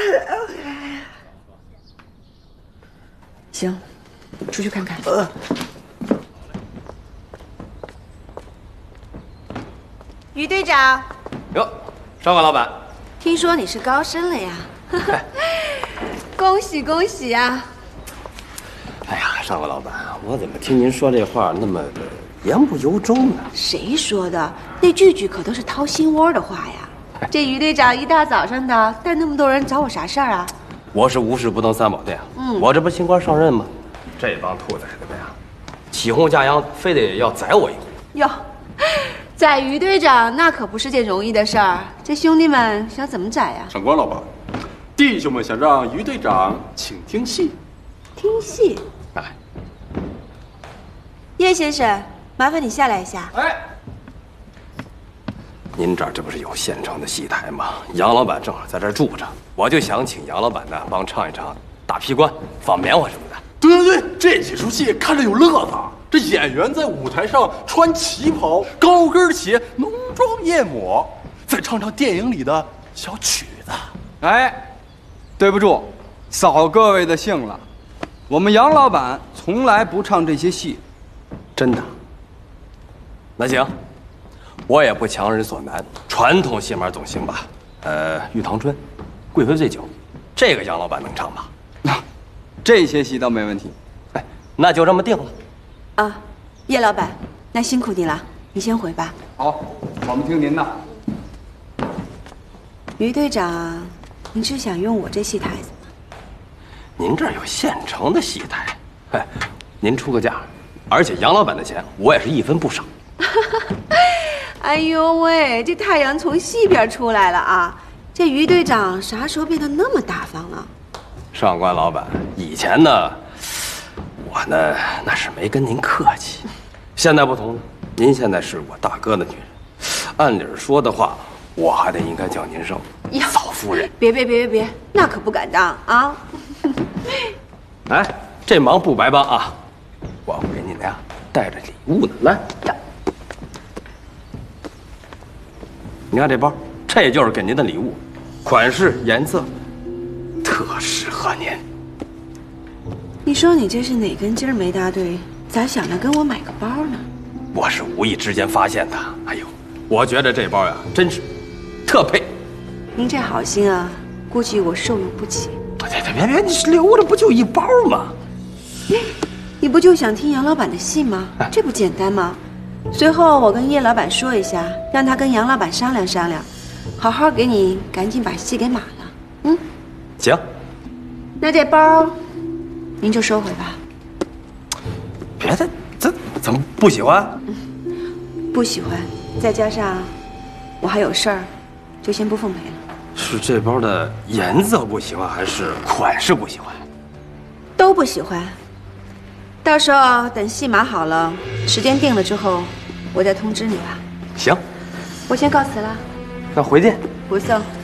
行，出去看看。于队长， 哟，上官老板， 听说你是高升了呀？恭喜恭喜啊！ 哎呀，上官老板，我怎么听您说这话那么言不由衷呢？ 谁说的？那句句可都是掏心窝的话呀！这于队长一大早上的带那么多人找我啥事儿啊？ 我是无事不登三宝殿，我这不新官上任吗？这帮兔崽子们呀，起哄架秧，非得要宰我一回。 哟，宰于队长那可不是件容易的事儿，这兄弟们想怎么宰呀？ 长官老板，弟兄们想让于队长请听戏。 听戏？ 哎， 叶先生，麻烦你下来一下。 哎， 您这儿这不是有现成的戏台吗？杨老板正好在这儿住着，我就想请杨老板呢帮唱一唱大皮官、放棉花什么的。 对，这几出戏看着有乐子。这演员在舞台上穿旗袍、高跟鞋、浓妆艳抹，再唱唱电影里的小曲子。 哎，对不住，扫各位的兴了。我们杨老板从来不唱这些戏。 真的？那行，我也不强人所难，传统戏码总行吧？玉堂春、贵妃醉酒，这个杨老板能唱吧？ 这些戏倒没问题。 哎，那就这么定了。 啊，叶老板，那辛苦你了，你先回吧。 好，我们听您的。 于队长，您是想用我这戏台子吗？ 您这儿有现成的戏台，哎，您出个价，而且杨老板的钱我也是一分不少。 哎呦喂，这太阳从西边出来了啊！这于队长啥时候变得那么大方了？ 上官老板，以前呢，我呢那是没跟您客气，现在不同了，您现在是我大哥的女人，按理说的话，我还得应该叫您声嫂夫人。 别，那可不敢当啊！ 哎，这忙不白帮啊，我会给您呀带着礼物呢。来，你看这包，这就是给您的礼物，款式、颜色特适合您。 你说你这是哪根筋儿没搭对？咋想着跟我买个包呢？ 我是无意之间发现的。哎呦，我觉得这包呀，真是特配。 您这好心啊，估计我受用不起。 别，你留着不就一包吗？ 你不就想听杨老板的戏吗？这不简单吗？随后我跟叶老板说一下，让他跟杨老板商量商量，好好给你赶紧把戏给码了。嗯， 行。 那这包您就收回吧。 别的，怎么不喜欢？ 不喜欢，再加上我还有事儿，就先不奉陪了。 是这包的颜色不喜欢，还是款式不喜欢？ 都不喜欢。到时候等戏码好了，时间定了之后，我再通知你吧。 行， 我先告辞了。 那回见。 不送，